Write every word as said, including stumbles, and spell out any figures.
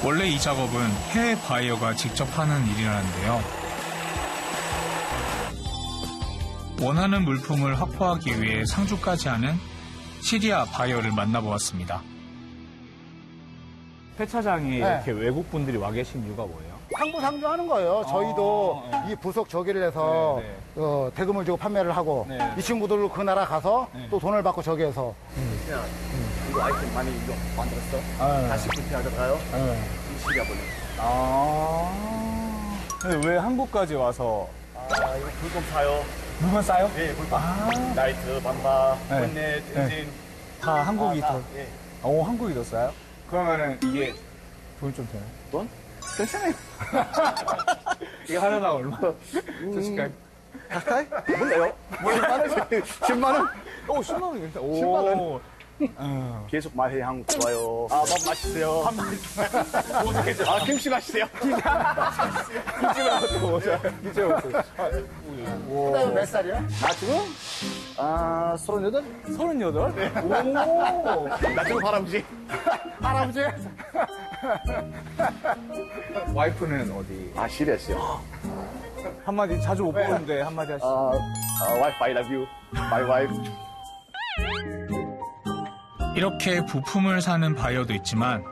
원래 이 작업은 해외 바이어가 직접 하는 일이라는데요. 원하는 물품을 확보하기 위해 상주까지 하는 시리아 바이어를 만나보았습니다. 폐차장에 네. 이렇게 외국 분들이 와 계신 이유가 뭐예요? 상부 상주하는 거예요. 저희도 네. 이 부속 저기를 해서 네, 네. 어, 대금을 주고 판매를 하고 네. 이 친구들로 그 나라 가서 네. 또 돈을 받고 저기에서 이거 아이템 많이 이거 만들었어. 네. 다시 불편하다가요. 네. 시리아 보내. 아. 근데 왜 한국까지 와서 아, 이거 물건 사요. 물건 싸요? 예, 물건. 아. 라이트, 반바, 네. 본넷, 엔진. 다 한국이 아, 다, 더. 예. 오, 한국이 더 싸요? 그러면은 이게 돈이 좀 되나요? 돈? 괜찮아요. 이거 하나당 얼마? 솔직하게. 가까이? 몰라요. 십만 원? 오, 십만 원이 괜찮아. 오. 십만 원? 어. 계속 말해, 한국 좋아요. 아, 밥 맛있어요. 밥 맛있어요. 아, 김치 맛있어요. 김치 먹고 오자. 김치 먹고. 그다음에 몇 살이야? 나 지금, 아, 서른여덟? 서른여덟? 네. 오. 나 지금 할아버지. 할아버지? 와이프는 어디? 아, 시리아스요. 한마디 자주 못 보는데 한마디 하시죠. 아, 아, 와이프, I love you. My wife. 이렇게 부품을 사는 바이어도 있지만